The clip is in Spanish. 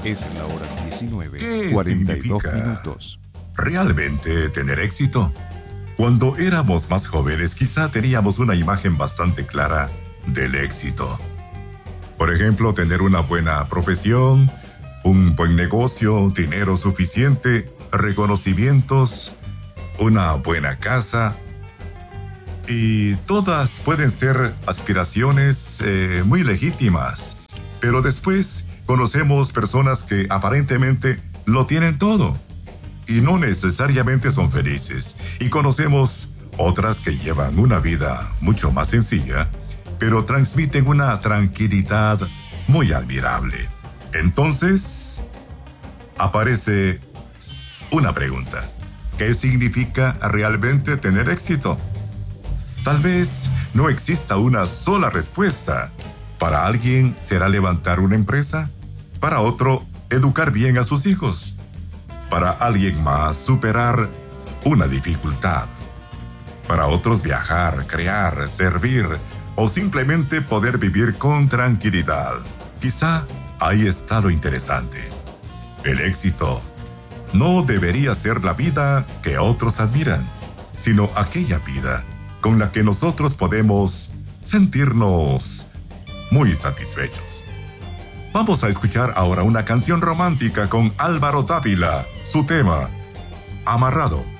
Es la hora ¿Qué 19:42 significa minutos. realmente tener éxito? Cuando éramos más jóvenes, quizá teníamos una imagen bastante clara del éxito. Por ejemplo, tener una buena profesión, un buen negocio, dinero suficiente, reconocimientos, una buena casa. Y todas pueden ser aspiraciones muy legítimas. Pero después conocemos personas que aparentemente lo tienen todo y no necesariamente son felices. Y conocemos otras que llevan una vida mucho más sencilla, pero transmiten una tranquilidad muy admirable. Entonces, aparece una pregunta. ¿Qué significa realmente tener éxito? Tal vez no exista una sola respuesta. Para alguien será levantar una empresa, para otro educar bien a sus hijos, para alguien más superar una dificultad, para otros viajar, crear, servir o simplemente poder vivir con tranquilidad. Quizá ahí está lo interesante. El éxito no debería ser la vida que otros admiran, sino aquella vida con la que nosotros podemos sentirnos muy satisfechos. Vamos a escuchar ahora una canción romántica con Álvaro Dávila, su tema, Amarrado.